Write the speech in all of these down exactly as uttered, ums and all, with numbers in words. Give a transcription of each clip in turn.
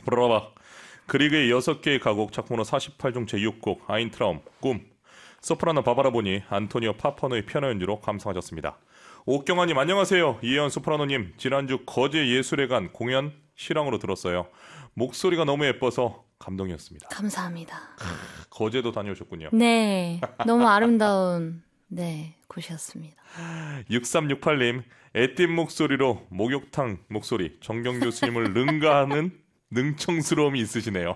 브라바. 그리그의 여섯 개의 가곡 작품으로 사십팔 중 제육 곡 아인트라움 꿈. 소프라노 바바라보니 안토니오 파퍼노의 피아노 연주로 감상하셨습니다. 옥경아님 안녕하세요. 이혜연 소프라노님 지난주 거제 예술회관 공연 실황으로 들었어요. 목소리가 너무 예뻐서 감동이었습니다. 감사합니다. 거제도 다녀오셨군요. 네, 너무 아름다운 네 곳이었습니다. 육삼육팔 님 애띤 목소리로 목욕탕 목소리 정경 교수님을 능가하는 능청스러움이 있으시네요.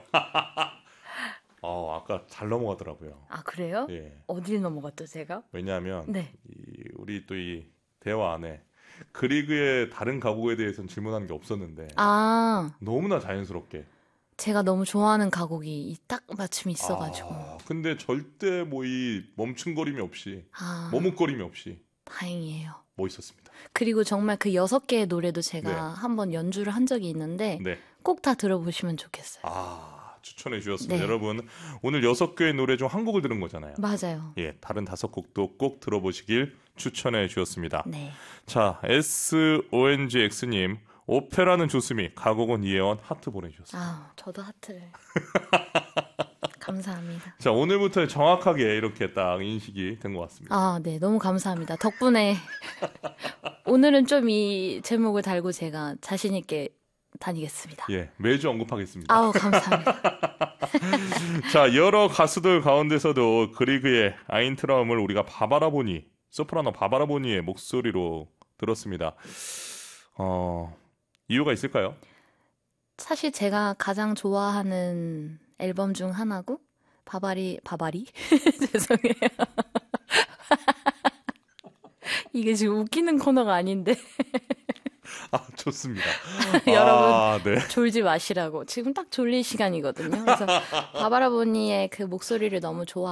어, 아까 잘 넘어가더라고요. 아 그래요? 예. 어딜 넘어갔죠 제가? 왜냐하면 네. 이, 우리 또 이 대화 안에 그리그의 다른 가곡에 대해서는 질문한 게 없었는데 아 너무나 자연스럽게 제가 너무 좋아하는 가곡이 딱 맞춤이 있어가지고. 아, 근데 절대 뭐 이 멈춤거림이 없이 아, 머뭇거림이 없이 다행이에요. 멋있었습니다. 그리고 정말 그 여섯 개의 노래도 제가 네. 한번 연주를 한 적이 있는데 네. 꼭 다 들어보시면 좋겠어요. 아, 추천해 주셨습니다. 네. 여러분, 오늘 여섯 개의 노래 중 한 곡을 들은 거잖아요. 맞아요. 예, 다른 다섯 곡도 꼭 들어보시길 추천해 주셨습니다. 네. 자, 에스오엔지엑스님, 오페라는 조수미, 가곡은 이혜원 하트 보내주셨어요. 아, 저도 하트를. 감사합니다. 자, 오늘부터 정확하게 이렇게 딱 인식이 된 것 같습니다. 아, 네, 너무 감사합니다. 덕분에 오늘은 좀 이 제목을 달고 제가 자신 있게 다니겠습니다. 예, 매주 언급하겠습니다. 아우, 감사합니다. 자, 여러 가수들 가운데서도 그리그의 아인트라움을 우리가 바바라보니, 소프라노 바바라보니의 목소리로 들었습니다. 어, 이유가 있을까요? 사실 제가 가장 좋아하는 앨범 중 하나고 바바리 바바리 죄송해요. 이게 지금 웃기는 코너가 아닌데. 아, 좋습니다. 여러분 아, 네. 졸지 마시라고 지금 딱 졸릴 시간이거든요. 그래서 바바라보니의 그 목소리를 너무 좋아.